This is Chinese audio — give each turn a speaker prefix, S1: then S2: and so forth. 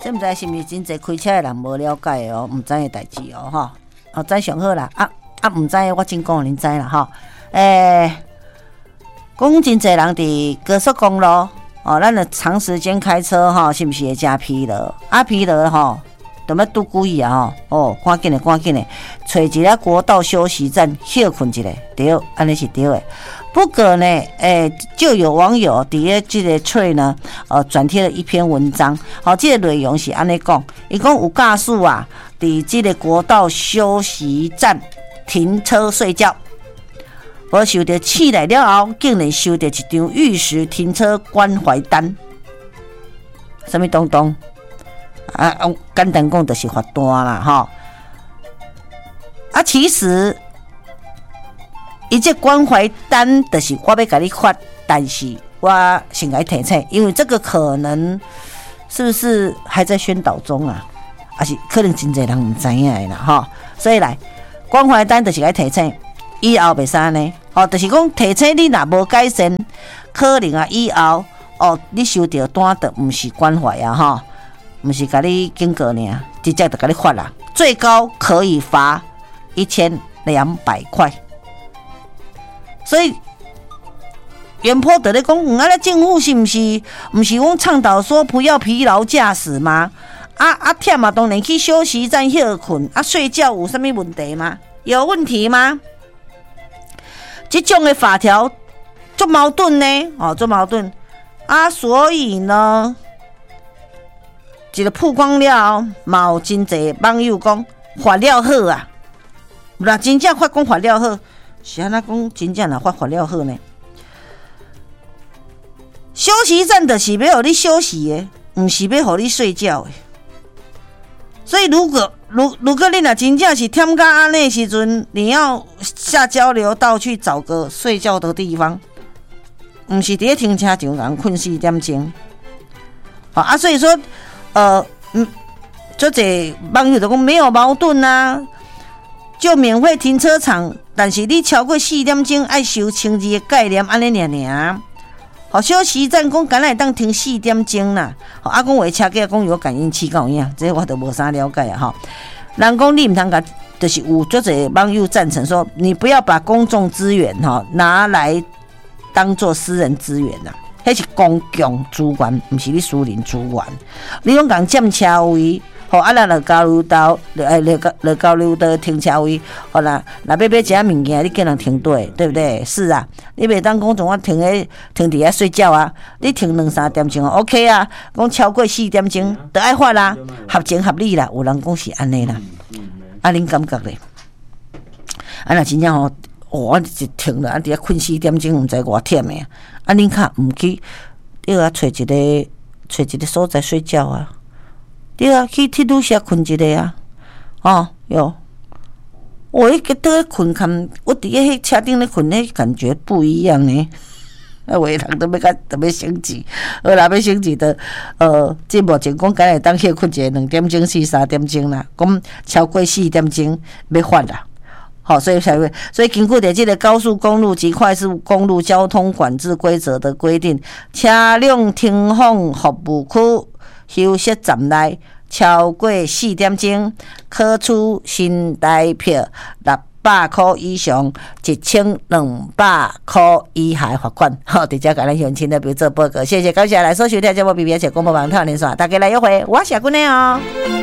S1: 这毋知是毋是真侪开车的人无了解哦，毋知的代志哦，吼。哦，知上好啦，毋知我真讲恁知啦，吼。讲真侪人伫高速公路哦，咱的长时间开车吼，是毋是会真疲劳？疲劳吼，就要拄久意啊吼。哦，赶紧的，找一个国道休息站歇困一下，对，安尼是对的。不过呢，就有网友伫咧这个册呢，转贴了一篇文章，这个内容是安尼讲，伊讲有驾驶啊，伫这个国道休息站停车睡觉，无收到起来了后，竟然收到一张逾时停车关怀单，什么东东啊？简单讲就是罚单啦，吼。其实。伊这关怀单就是我要给你发，但是我先给你提醒，因为这个可能是不是还在宣导中啊？还是可能真侪人唔知影的啦，哈。所以来关怀单就是给你提醒，以后袂使呢，就是讲提醒你若无改善，可能啊以后你收到单的唔是关怀啊，哈，唔是给你警告呢，直接就给你发啦，最高可以罚1200块。所以，原坡在咧讲，政府是不是讲倡导说不要疲劳驾驶吗？忝嘛，当然去休息站歇困，睡觉有什么问题吗？有问题吗？这种的法条足矛盾呢，足矛盾所以呢，一个曝光了，嘛有真侪网友讲法了好啊，若真正法讲法了好。是安怎讲？真正若发了好呢？休息站就是要让你休息的，不是要让你睡觉的。所以如果你若真正是忝到安尼时阵，你要下交流道去找个睡觉的地方，不是伫停车场人困4点钟。所以说，这网友就讲没有矛盾啊。就免费停车场，但是你超过4点钟要收12的概念，安尼尔。休息站讲敢若会当停4点钟啦。讲话车架讲有感应器有影，这我都无啥了解啊。人讲你唔通甲，就是有足侪网友赞成说，你不要把公众资源拿来当做私人资源啦，迄是公共资源，不是你私人资源。你讲讲占车位。咱落交流道，落交流道停车位，好啦，若要买一下物件，你叫人停对，对不对？是啊，你袂当讲从我停伫遐睡觉啊，你停2-3点钟 OK 啊，讲超过4点钟就爱罚啦，合情合理啦，有人讲是安尼啦，恁感觉咧？若真正我一停了，伫遐困4点钟，毋知偌忝诶，恁较毋去，你找一个所在睡觉啊。对啊，去铁路下困一下啊！有，我一个在困看，我伫迄车顶咧困，那感觉不一样呢。有的人都要升级，好啦，要升级的，这目前讲敢会当歇困一下2点钟、3点钟啦，讲超过4点钟要罚啦。所以根据这个高速公路及快速公路交通管制规则的规定，车辆停放服务区。休息站内超过4点钟，可处新台票600块以上1200块以下罚款。直接甲咱乡亲的表做报告，谢谢，感谢来收收听节目，BBS 广播网台连线，大家来约会，我是姑娘哦。